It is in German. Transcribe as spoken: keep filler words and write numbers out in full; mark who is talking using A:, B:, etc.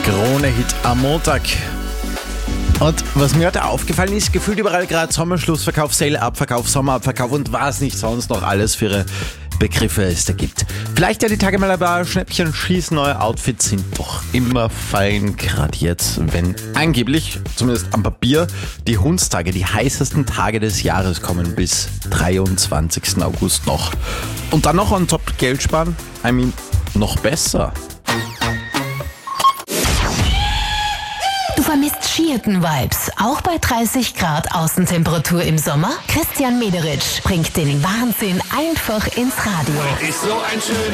A: Krone-Hit am Montag. Und was mir heute aufgefallen ist, gefühlt überall gerade Sommerschlussverkauf, Sale-Abverkauf, Sommerabverkauf und was nicht sonst noch alles für ihre Begriffe es da gibt. Vielleicht ja die Tage mal ein paar Schnäppchen schießen, neue Outfits sind doch immer fein, gerade jetzt, wenn angeblich, zumindest am Papier, die Hundstage, die heißesten Tage des Jahres kommen bis dreiundzwanzigsten August noch. Und dann noch on top Geld sparen, I mean, noch besser.
B: Du vermisst Skihütten-Vibes, auch bei dreißig Grad Außentemperatur im Sommer? Christian Mederitsch bringt den Wahnsinn einfach ins Radio.
C: Ist so ein schöner